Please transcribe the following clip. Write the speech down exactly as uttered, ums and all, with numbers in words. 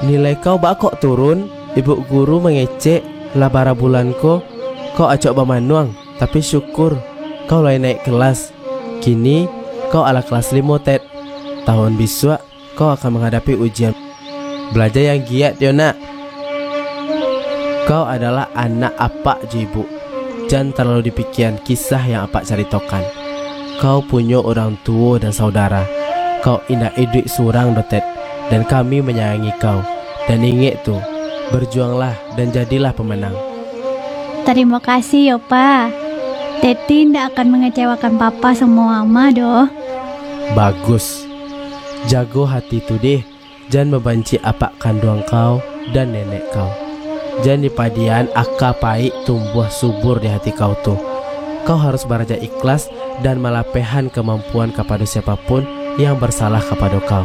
nilai kau bak kok turun. Ibu guru mengecek labara bulanku. Kau acok bamanuang, tapi syukur kau lain naik kelas. Kini kau ala kelas lima Ted. Tahun besok kau akan menghadapi ujian. Belajar yang giat yo nak. Kau adalah anak apak je ibu. Jangan terlalu dipikiran kisah yang apak ceritakan. Kau punya orang tua dan saudara. Kau indah hidup surang dotet. Dan kami menyayangi kau. Dan ingat tuh, berjuanglah dan jadilah pemenang. Terima kasih ya Pak. Teti tidak akan mengecewakan Papa sama Mama doh. Bagus. Jago hati tu deh. Jangan membenci apak kandung kau dan nenek kau. Jangan dipadian akal pahit tumbuh subur di hati kau tuh. Kau harus belajar ikhlas dan melapehan kemampuan kepada siapapun yang bersalah kepada kau.